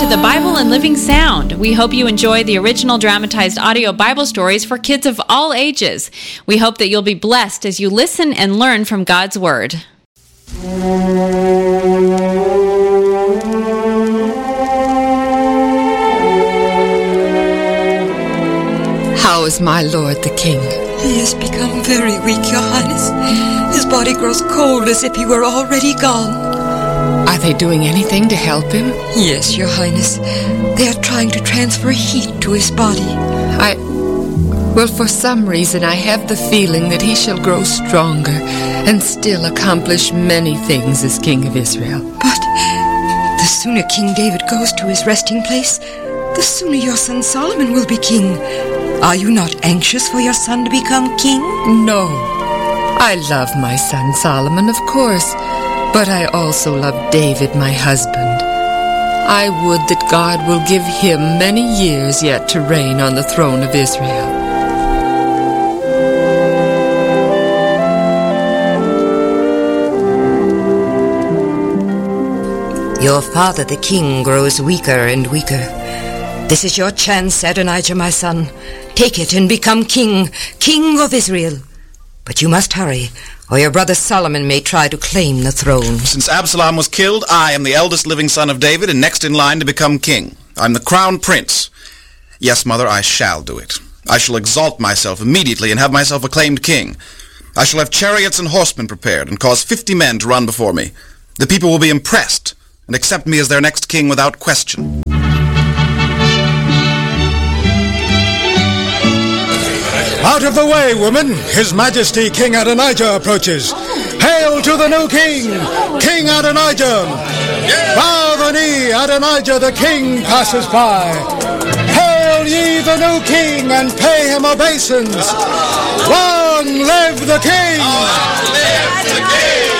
to the Bible in Living Sound. We hope you enjoy the original dramatized audio Bible stories for kids of all ages. We hope that you'll be blessed as you listen and learn from God's Word. How is my lord the king? He has become very weak, Your Highness. His body grows cold as if he were already gone. Are they doing anything to help him? Yes, Your Highness. They are trying to transfer heat to his body. Well, for some reason I have the feeling that he shall grow stronger and still accomplish many things as King of Israel. But the sooner King David goes to his resting place, the sooner your son Solomon will be king. Are you not anxious for your son to become king? No. I love my son Solomon, of course, but I also love David, my husband. I would that God will give him many years yet to reign on the throne of Israel. Your father, the king, grows weaker and weaker. This is your chance, Adonijah, my son. Take it and become king of Israel. But you must hurry, or your brother Solomon may try to claim the throne. Since Absalom was killed, I am the eldest living son of David and next in line to become king. I'm the crown prince. Yes, mother, I shall do it. I shall exalt myself immediately and have myself acclaimed king. I shall have chariots and horsemen prepared and cause 50 men to run before me. The people will be impressed and accept me as their next king without question. Out of the way, woman! His Majesty King Adonijah approaches. Hail to the new king, King Adonijah! Bow the knee, Adonijah the king passes by. Hail ye the new king and pay him obeisance. Long live the king! Long live the king!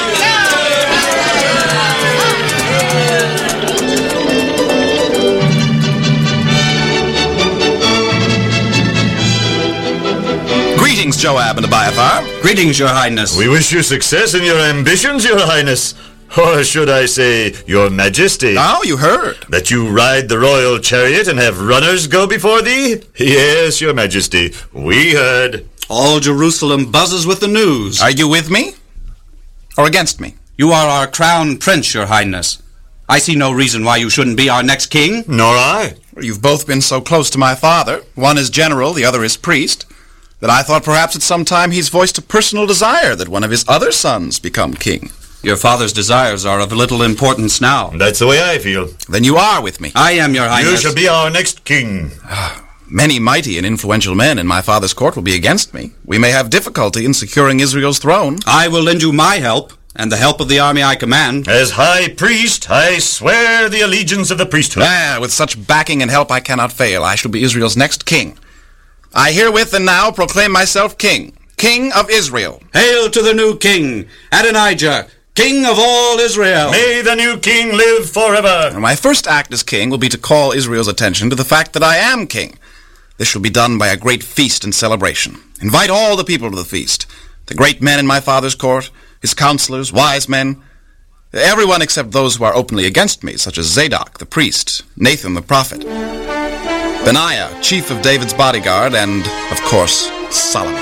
Greetings, Joab and Abiathar. Greetings, Your Highness. We wish you success in your ambitions, Your Highness. Or should I say, Your Majesty. Oh, you heard. That you ride the royal chariot and have runners go before thee? Yes, Your Majesty, we heard. All Jerusalem buzzes with the news. Are you with me or against me? You are our crown prince, Your Highness. I see no reason why you shouldn't be our next king. Nor I. You've both been so close to my father. One is general, the other is priest. That I thought perhaps at some time he's voiced a personal desire that one of his other sons become king. Your father's desires are of little importance now. That's the way I feel. Then you are with me. I am, Your Highness. You shall be our next king. Many mighty and influential men in my father's court will be against me. We may have difficulty in securing Israel's throne. I will lend you my help, and the help of the army I command. As high priest, I swear the allegiance of the priesthood. With such backing and help I cannot fail. I shall be Israel's next king. I herewith and now proclaim myself king, King of Israel. Hail to the new king, Adonijah, King of all Israel. May the new king live forever. My first act as king will be to call Israel's attention to the fact that I am king. This shall be done by a great feast and celebration. Invite all the people to the feast, the great men in my father's court, his counselors, wise men, everyone except those who are openly against me, such as Zadok the priest, Nathan the prophet, Benaiah, chief of David's bodyguard, and, of course, Solomon.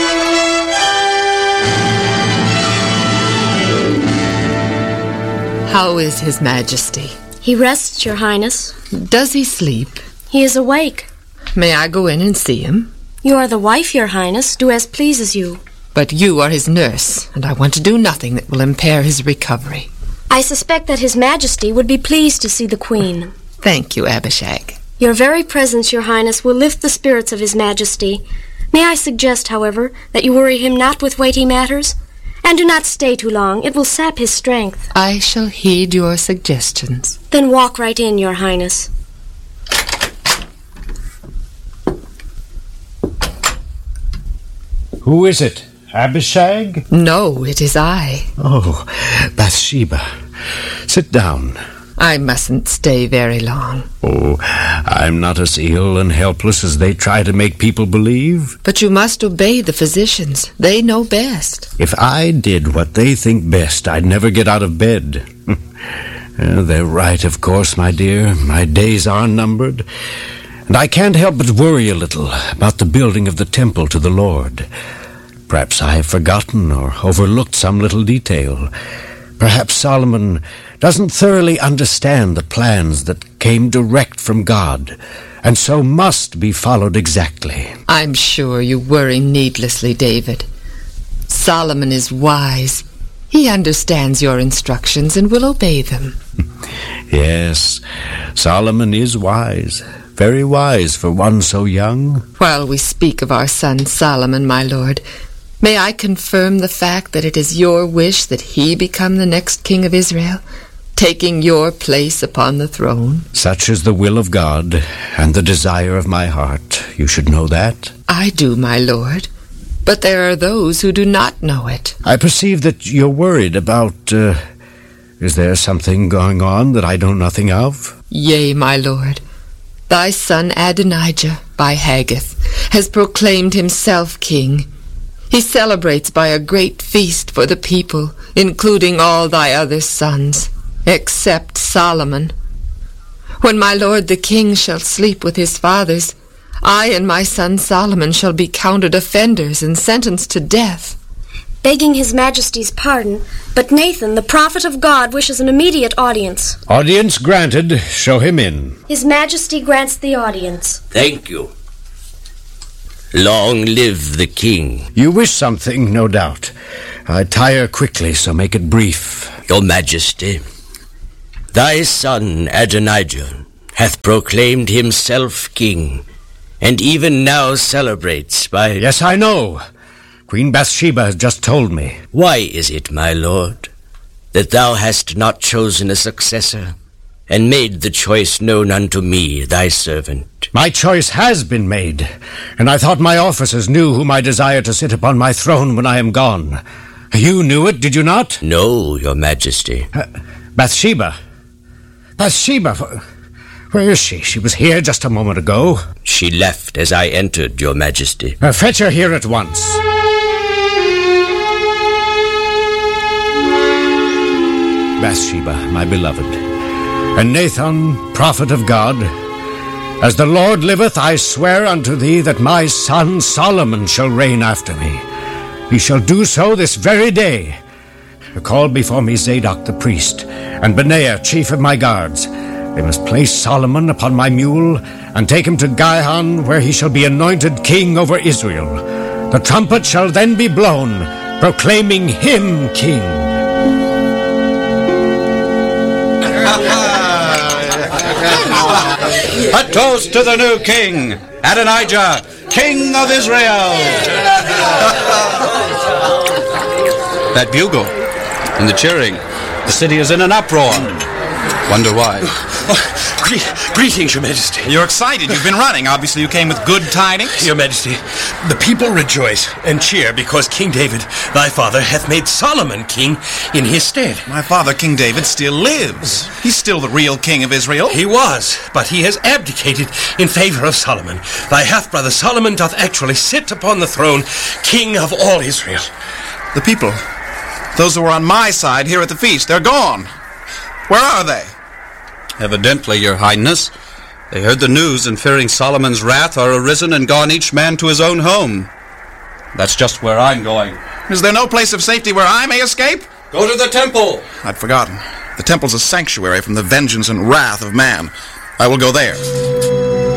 How is His Majesty? He rests, Your Highness. Does he sleep? He is awake. May I go in and see him? You are the wife, Your Highness. Do as pleases you. But you are his nurse, and I want to do nothing that will impair his recovery. I suspect that His Majesty would be pleased to see the Queen. Thank you, Abishag. Your very presence, Your Highness, will lift the spirits of His Majesty. May I suggest, however, that you worry him not with weighty matters? And do not stay too long. It will sap his strength. I shall heed your suggestions. Then walk right in, Your Highness. Who is it? Abishag? No, it is I. Oh, Bathsheba. Sit down. I mustn't stay very long. Oh, I'm not as ill and helpless as they try to make people believe. But you must obey the physicians. They know best. If I did what they think best, I'd never get out of bed. They're right, of course, my dear. My days are numbered. And I can't help but worry a little about the building of the temple to the Lord. Perhaps I have forgotten or overlooked some little detail. Perhaps Solomon doesn't thoroughly understand the plans that came direct from God, and so must be followed exactly. I'm sure you worry needlessly, David. Solomon is wise. He understands your instructions and will obey them. Yes, Solomon is wise. Very wise for one so young. While we speak of our son Solomon, my lord, may I confirm the fact that it is your wish that he become the next king of Israel, taking your place upon the throne? Such is the will of God and the desire of my heart. You should know that. I do, my lord, but there are those who do not know it. I perceive that you're worried about, is there something going on that I know nothing of? Yea, my lord. Thy son Adonijah, by Haggith, has proclaimed himself king. He celebrates by a great feast for the people, including all thy other sons, except Solomon. When my lord the king shall sleep with his fathers, I and my son Solomon shall be counted offenders and sentenced to death. Begging His Majesty's pardon, but Nathan, the prophet of God, wishes an immediate audience. Audience granted. Show him in. His Majesty grants the audience. Thank you. Long live the king. You wish something, no doubt. I tire quickly, so make it brief. Your Majesty, thy son Adonijah hath proclaimed himself king, and even now celebrates by... Yes, I know. Queen Bathsheba has just told me. Why is it, my lord, that thou hast not chosen a successor, and made the choice known unto me, thy servant? My choice has been made, and I thought my officers knew whom I desire to sit upon my throne when I am gone. You knew it, did you not? No, your Majesty. Bathsheba. Bathsheba, where is she? She was here just a moment ago. She left as I entered, your Majesty. Fetch her here at once. Bathsheba, my beloved, and Nathan, prophet of God, as the Lord liveth, I swear unto thee that my son Solomon shall reign after me. He shall do so this very day. Call before me Zadok the priest, and Benaiah, chief of my guards. They must place Solomon upon my mule, and take him to Gihon, where he shall be anointed king over Israel. The trumpet shall then be blown, proclaiming him king. A toast to the new king, Adonijah, king of Israel. That bugle and the cheering. The city is in an uproar. Wonder why. Greetings, Your Majesty. You're excited. You've been running. Obviously, you came with good tidings. Your Majesty, the people rejoice and cheer because King David, thy father, hath made Solomon king in his stead. My father, King David, still lives. He's still the real king of Israel. He was, but he has abdicated in favor of Solomon. Thy half-brother Solomon doth actually sit upon the throne, king of all Israel. The people, those who were on my side here at the feast, they're gone. Where are they? Evidently, Your Highness, they heard the news and fearing Solomon's wrath are arisen and gone each man to his own home. That's just where I'm going. Is there no place of safety where I may escape? Go to the temple. I'd forgotten. The temple's a sanctuary from the vengeance and wrath of man. I will go there.